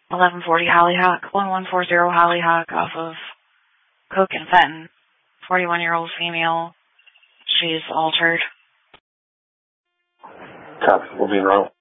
1140 Hollyhock, 1140 Hollyhock off of Coke and Fenton. 41-year-old female. She's altered. Copy. We'll be in row.